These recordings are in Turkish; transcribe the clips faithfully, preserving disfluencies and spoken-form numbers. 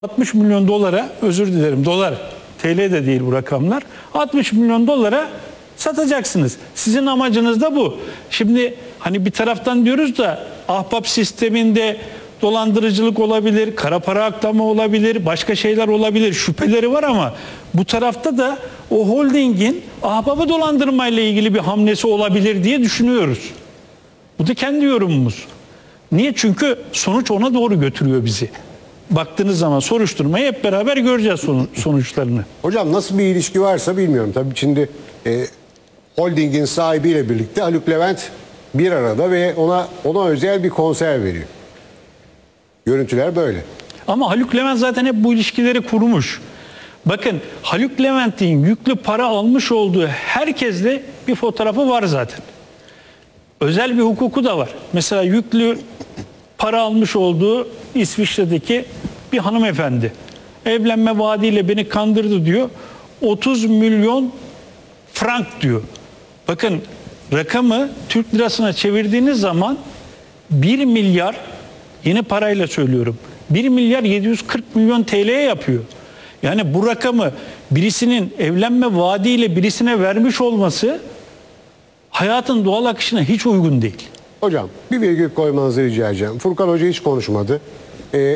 altmış milyon dolara, özür dilerim dolar, T L de değil bu rakamlar, altmış milyon dolara satacaksınız. Sizin amacınız da bu. Şimdi hani bir taraftan diyoruz da ahbap sisteminde dolandırıcılık olabilir, kara para aklama olabilir, başka şeyler olabilir, şüpheleri var ama bu tarafta da o holdingin ahbabı dolandırmayla ilgili bir hamlesi olabilir diye düşünüyoruz. Bu da kendi yorumumuz. Niye? Çünkü sonuç ona doğru götürüyor bizi. Baktığınız zaman soruşturmayı hep beraber göreceğiz sonuçlarını. Hocam nasıl bir ilişki varsa bilmiyorum. Tabii şimdi e, holdingin sahibiyle birlikte Haluk Levent bir arada ve ona ona özel bir konser veriyor. Görüntüler böyle. Ama Haluk Levent zaten hep bu ilişkileri kurmuş. Bakın Haluk Levent'in yüklü para almış olduğu herkesle bir fotoğrafı var zaten. Özel bir hukuku da var. Mesela yüklü para almış olduğu İsviçre'deki bir hanımefendi. Evlenme vaadiyle beni kandırdı diyor. otuz milyon frank diyor. Bakın rakamı Türk lirasına çevirdiğiniz zaman bir milyar, yeni parayla söylüyorum, bir milyar yedi yüz kırk milyon T L'ye yapıyor. Yani bu rakamı birisinin evlenme vaadiyle birisine vermiş olması hayatın doğal akışına hiç uygun değil. Hocam bir virgül koymanızı rica edeceğim. Furkan Hoca hiç konuşmadı. Ee,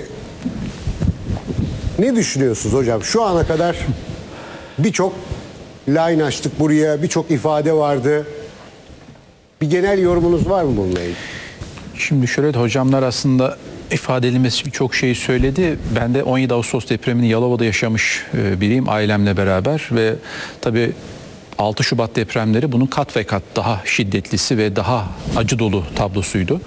ne düşünüyorsunuz hocam? Şu ana kadar birçok line açtık buraya, birçok ifade vardı. Bir genel yorumunuz var mı bununla ilgili? Şimdi şöyle de hocamlar aslında ifade edilmesi birçok şeyi söyledi. Ben de on yedi Ağustos depremini Yalova'da yaşamış biriyim ailemle beraber ve tabii altı Şubat depremleri bunun kat ve kat daha şiddetlisi ve daha acı dolu tablosuydu.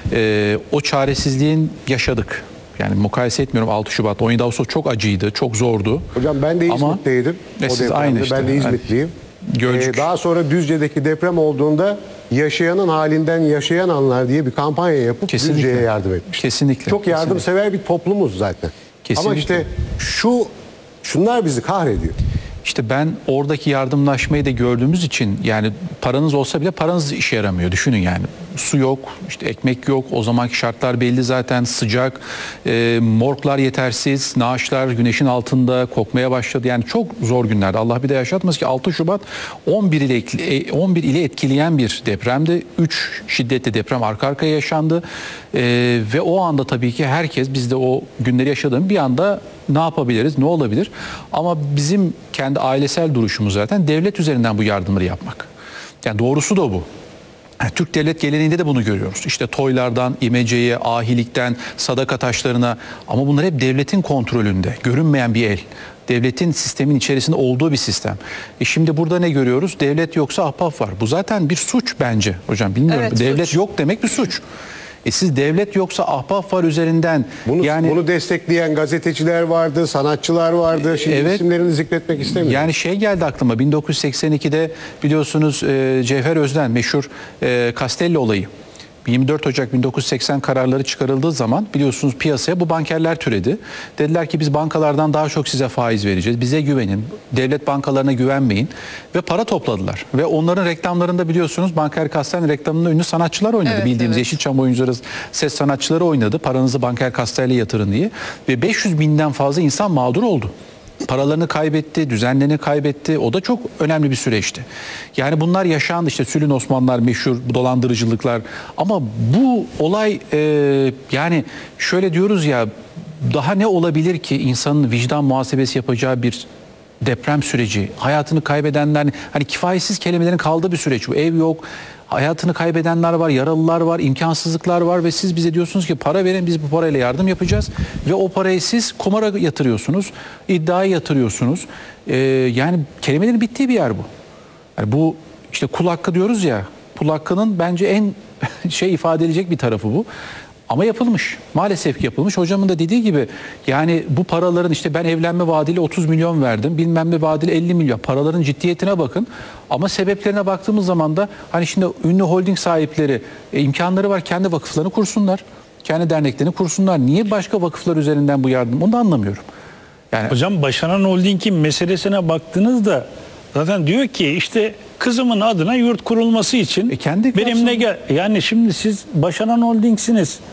Ee, o çaresizliğin yaşadık. Yani mukayese etmiyorum altı Şubat. on yedi Ağustos çok acıydı, çok zordu. Hocam ben de İzmit'teydim. Ama, o siz aynı işte. Ben de İzmitliyim. Gölcük. Ee, daha sonra Düzce'deki deprem olduğunda yaşayanın halinden yaşayan anlar diye bir kampanya yapıp Kesinlikle. Düzce'ye yardım etmiş. Kesinlikle. Çok yardımsever kesinlikle. bir toplumuz zaten. Kesinlikle. Ama işte şu şunlar bizi kahrediyor. İşte ben oradaki yardımlaşmayı da gördüğümüz için yani paranız olsa bile paranız işe yaramıyor. Düşünün yani su yok, işte ekmek yok. O zamanki şartlar belli zaten sıcak, e, morglar yetersiz, naaşlar güneşin altında kokmaya başladı. Yani çok zor günlerdi. Allah bir de yaşatmasın ki altı Şubat on bir ile on bir ile etkileyen bir depremdi. üç şiddetli deprem arka arkaya yaşandı. E, ve o anda tabii ki herkes biz de o günleri yaşadığım bir anda ne yapabiliriz, ne olabilir? Ama bizim kendi ailesel duruşumuz zaten devlet üzerinden bu yardımları yapmak. Yani doğrusu da bu. Yani Türk devlet geleneğinde de bunu görüyoruz. İşte toylardan, imeceye, ahilikten, sadaka taşlarına ama bunlar hep devletin kontrolünde, görünmeyen bir el. Devletin sistemin içerisinde olduğu bir sistem. E şimdi burada ne görüyoruz? Devlet yoksa ahbap var. Bu zaten bir suç bence hocam. Bilmiyorum. Evet, devlet suç. yok demek bir suç. E siz devlet yoksa ahbap var üzerinden Bunu, yani bunu destekleyen gazeteciler vardı, sanatçılar vardı. Şimdi Evet. isimlerini zikretmek istemiyorum. Yani şey geldi aklıma bin dokuz yüz seksen ikide biliyorsunuz e, Cevher Özden meşhur e, Castelli olayı. yirmi dört Ocak bin dokuz yüz seksen kararları çıkarıldığı zaman biliyorsunuz piyasaya bu bankerler türedi. Dediler ki biz bankalardan daha çok size faiz vereceğiz. Bize güvenin. Devlet bankalarına güvenmeyin. Ve para topladılar. Ve onların reklamlarında biliyorsunuz Banker Castelli reklamında ünlü sanatçılar oynadı. Evet, Bildiğimiz evet. Yeşilçam oyuncuları, ses sanatçıları oynadı. Paranızı Banker Castelli'ye yatırın diye. Ve beş yüz binden fazla insan mağdur oldu. Paralarını kaybetti, düzenlerini kaybetti. O da çok önemli bir süreçti. Yani bunlar yaşandı işte Sülün Osmanlılar meşhur dolandırıcılıklar. Ama bu olay e, yani şöyle diyoruz ya daha ne olabilir ki insanın vicdan muhasebesi yapacağı bir deprem süreci. Hayatını kaybedenler hani kifayetsiz kelimelerin kaldığı bir süreç bu. Ev yok. Hayatını kaybedenler var, yaralılar var, imkansızlıklar var ve siz bize diyorsunuz ki para verin biz bu parayla yardım yapacağız ve o parayı siz kumara yatırıyorsunuz, iddiaya yatırıyorsunuz. Ee, yani kelimelerin bittiği bir yer bu. Yani bu işte kul hakkı diyoruz ya, kul hakkının bence en şey ifade edecek bir tarafı bu. Ama yapılmış. Maalesef ki yapılmış. Hocamın da dediği gibi yani bu paraların işte ben evlenme vaadiyle otuz milyon verdim. Bilmem ne vaadiyle elli milyon. Paraların ciddiyetine bakın. Ama sebeplerine baktığımız zaman da hani şimdi ünlü holding sahipleri e, imkanları var. Kendi vakıflarını kursunlar. Kendi derneklerini kursunlar. Niye başka vakıflar üzerinden bu yardım? Onu da anlamıyorum. Yani Hocam Başaran Holding'in meselesine baktığınızda zaten diyor ki işte kızımın adına yurt kurulması için E kendi benimle gel. Yani şimdi siz Başaran Holding'siniz.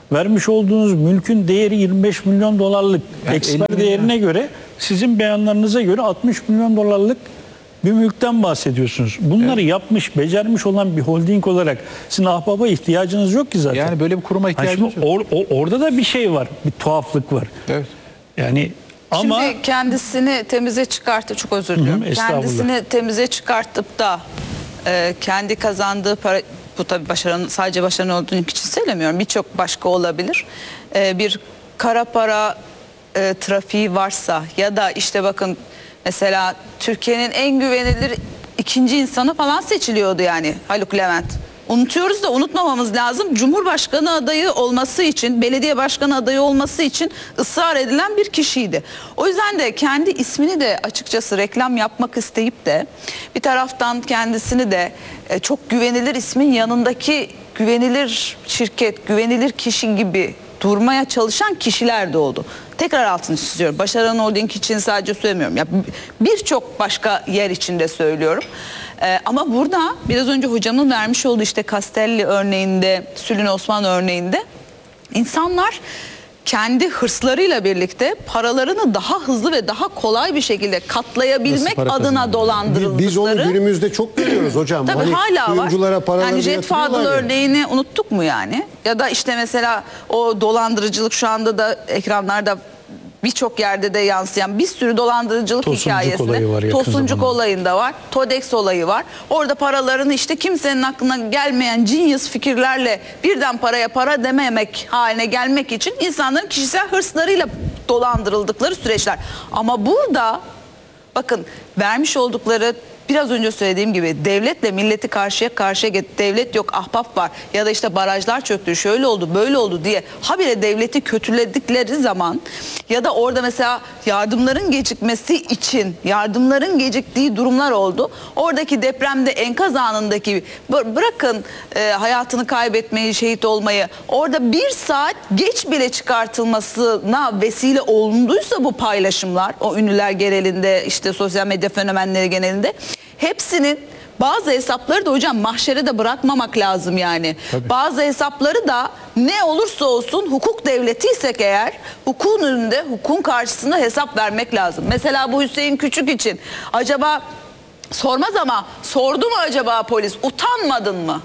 vermiş olduğunuz mülkün değeri yirmi beş milyon dolarlık. Yani Eksper elli değerine göre, sizin beyanlarınıza göre altmış milyon dolarlık bir mülkten bahsediyorsunuz. Bunları evet. yapmış, becermiş olan bir holding olarak sizin ahbaba ihtiyacınız yok ki zaten. Yani böyle bir kuruma ihtiyacınız yok. Or, or, orada da bir şey var, bir tuhaflık var. Evet. Yani ama şimdi kendisini temize çıkarttı, çok özür diliyorum. Hı hı, estağfurullah. Kendisini temize çıkartıp da e, kendi kazandığı para, bu tabii başarının, sadece başarının olduğunu için söylemiyorum. Birçok başka olabilir. E, bir kara para e, trafiği varsa ya da işte bakın mesela Türkiye'nin en güvenilir ikinci insanı falan seçiliyordu yani Haluk Levent. Unutuyoruz da unutmamamız lazım. Cumhurbaşkanı adayı olması için, belediye başkanı adayı olması için ısrar edilen bir kişiydi. O yüzden de kendi ismini de açıkçası reklam yapmak isteyip de bir taraftan kendisini de çok güvenilir ismin yanındaki güvenilir şirket, güvenilir kişi gibi durmaya çalışan kişiler de oldu. Tekrar altını çiziyorum. Başaran Holding için sadece söylemiyorum. Ya birçok başka yer için de söylüyorum. Ee, ama burada biraz önce hocamın vermiş olduğu işte Castelli örneğinde, Sülün Osman örneğinde insanlar kendi hırslarıyla birlikte paralarını daha hızlı ve daha kolay bir şekilde katlayabilmek adına dolandırıldıkları. Biz onu günümüzde çok görüyoruz hocam. Tabii hani hala var. kuyumculara paralarını Yani Jet Fadıl yatırıyorlar ya. örneğini unuttuk mu yani? Ya da işte mesela o dolandırıcılık şu anda da ekranlarda birçok yerde de yansıyan bir sürü dolandırıcılık Tosuncuk hikayesi. olayı var yakın Tosuncuk zamanda. olayında var. Todex olayı var. Orada paralarını işte kimsenin aklına gelmeyen genius fikirlerle birden paraya para dememek haline gelmek için insanların kişisel hırslarıyla dolandırıldıkları süreçler. Ama burada bakın vermiş oldukları biraz önce söylediğim gibi devletle milleti karşıya karşıya get, devlet yok ahbap var ya da işte barajlar çöktü şöyle oldu böyle oldu diye habire devleti kötüledikleri zaman ya da orada mesela yardımların gecikmesi için yardımların geciktiği durumlar oldu. Oradaki depremde enkaz anındaki bırakın e, hayatını kaybetmeyi, şehit olmayı, orada bir saat geç bile çıkartılmasına vesile olunduysa bu paylaşımlar o ünlüler genelinde işte sosyal medya fenomenleri genelinde hepsinin bazı hesapları da hocam mahşere de bırakmamak lazım yani. Tabii. Bazı hesapları da ne olursa olsun hukuk devletiysek eğer hukukun önünde hukukun karşısında hesap vermek lazım. Mesela bu Hüseyin Küçük için acaba sormaz ama sordu mu acaba polis, utanmadın mı?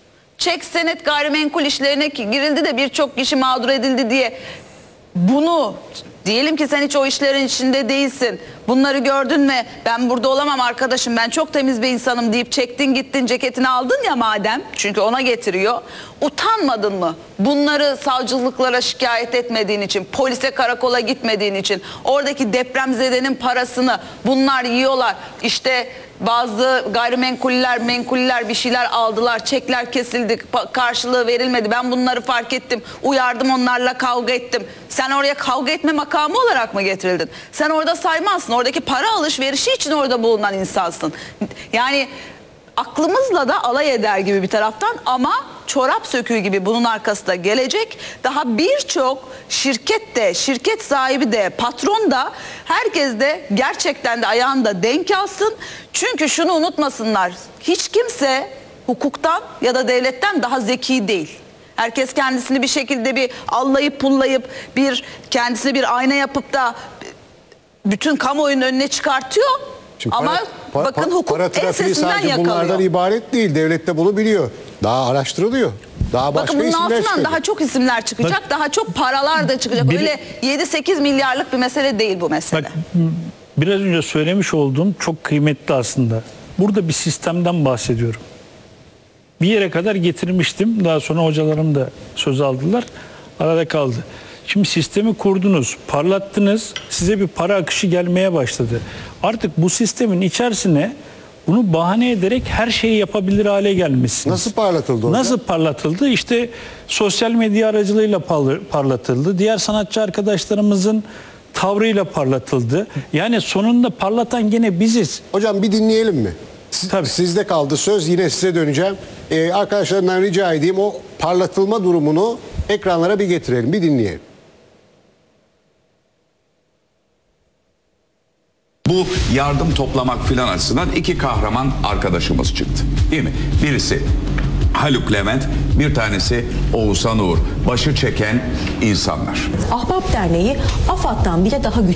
Çek senet gayrimenkul işlerine girildi de birçok kişi mağdur edildi diye bunu diyelim ki sen hiç o işlerin içinde değilsin. Bunları gördün mü? Ben burada olamam arkadaşım. Ben çok temiz bir insanım deyip çektin gittin ceketini aldın ya madem. Çünkü ona getiriyor. Utanmadın mı? Bunları savcılıklara şikayet etmediğin için, polise karakola gitmediğin için, oradaki depremzedenin parasını bunlar yiyorlar. İşte bazı gayrimenkuller, menkuller bir şeyler aldılar, çekler kesildi, karşılığı verilmedi. Ben bunları fark ettim, uyardım, onlarla kavga ettim. Sen oraya kavga etme makamı olarak mı getirildin? Sen orada saymazsın, oradaki para alışverişi için orada bulunan insansın. Yani aklımızla da alay eder gibi bir taraftan ama çorap söküğü gibi bunun arkasında gelecek. Daha birçok şirket de, şirket sahibi de, patron da, herkes de gerçekten de ayağında denk alsın. Çünkü şunu unutmasınlar, hiç kimse hukuktan ya da devletten daha zeki değil. Herkes kendisini bir şekilde bir allayıp pullayıp bir kendisine bir ayna yapıp da bütün kamuoyunun önüne çıkartıyor. Şimdi ama para, para, bakın hukuk para trafiği ensesinden sadece yakalıyor. bunlardan ibaret değil. Devlet de bunu biliyor. Daha araştırılıyor. Daha başka Bakın bunun isimler altından çıkacak. daha çok isimler çıkacak. Bak, daha çok paralar da çıkacak. biri, Öyle yedi sekiz milyarlık bir mesele değil bu mesele. Bak, biraz önce söylemiş olduğum çok kıymetli aslında. Burada bir sistemden bahsediyorum. Bir yere kadar getirmiştim. Daha sonra hocalarım da söz aldılar. Arada kaldı. Şimdi sistemi kurdunuz, parlattınız. Size bir para akışı gelmeye başladı. Artık bu sistemin içerisine bunu bahane ederek her şeyi yapabilir hale gelmişsiniz. Nasıl parlatıldı hocam? Nasıl parlatıldı? İşte sosyal medya aracılığıyla parlatıldı. Diğer sanatçı arkadaşlarımızın tavrıyla parlatıldı. Yani sonunda parlatan gene biziz. Hocam bir dinleyelim mi? Siz, Tabii. Sizde kaldı söz, yine size döneceğim. Ee, arkadaşlarımdan rica edeyim o parlatılma durumunu ekranlara bir getirelim, bir dinleyelim. Bu yardım toplamak filan açısından iki kahraman arkadaşımız çıktı. Değil mi? Birisi Haluk Levent, bir tanesi Oğuzhan Uğur. Başı çeken insanlar. Ahbap Derneği AFAD'dan bile daha güçlü